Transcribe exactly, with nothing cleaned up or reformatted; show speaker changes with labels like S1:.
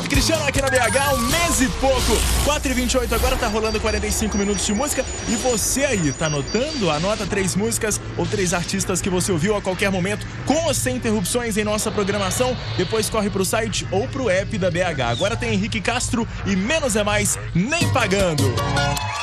S1: Cristiano aqui na B H, um mês e pouco. quatro e vinte e oito agora, tá rolando quarenta e cinco minutos de música. E você aí, tá anotando? Anota três músicas ou três artistas que você ouviu a qualquer momento, com ou sem interrupções em nossa programação. Depois corre pro site ou pro app da B H. Agora tem Henrique Castro e Menos é Mais, Nem Pagando.